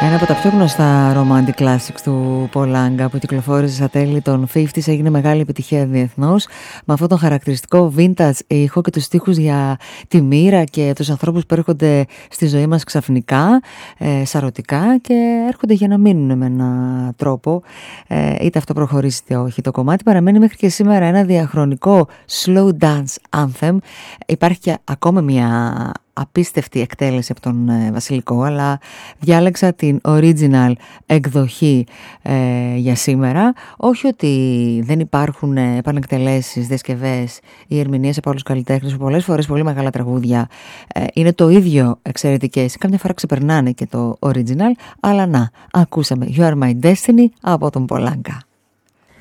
Ένα από τα πιο γνωστά romantic classics του Πολάγκα που κυκλοφόρησε στα τέλη των 50s, έγινε μεγάλη επιτυχία διεθνώς με αυτόν τον χαρακτηριστικό vintage ήχο και τους στίχους για τη μοίρα και τους ανθρώπους που έρχονται στη ζωή μας ξαφνικά, σαρωτικά, και έρχονται για να μείνουν με έναν τρόπο, είτε αυτό προχωρήσει είτε όχι. Το κομμάτι παραμένει μέχρι και σήμερα ένα διαχρονικό slow dance anthem. Υπάρχει και ακόμα μια απίστευτη εκτέλεση από τον Βασιλικό, αλλά διάλεξα την original εκδοχή για σήμερα. Όχι ότι δεν υπάρχουν επανεκτελέσεις, διασκευές ή ερμηνείες από άλλους καλλιτέχνες που πολλές φορές πολύ μεγάλα τραγούδια είναι το ίδιο εξαιρετικές, καμιά φορά ξεπερνάνε και το original, αλλά να, ακούσαμε You Are My Destiny από τον Πολάγκα.